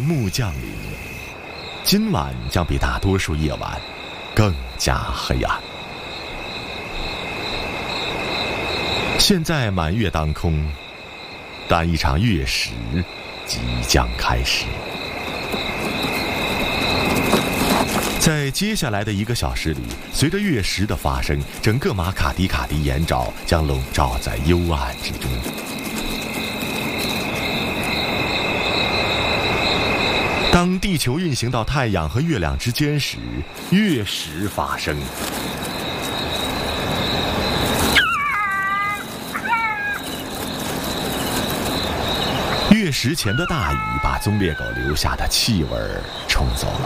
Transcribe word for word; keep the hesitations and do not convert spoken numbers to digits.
幕降临，今晚将比大多数夜晚更加黑暗。现在满月当空，但一场月食即将开始。在接下来的一个小时里，随着月食的发生，整个马卡迪卡迪岩沼将笼罩在幽暗之中。当地球运行到太阳和月亮之间时，月食发生。月食前的大雨把棕猎狗留下的气味冲走了。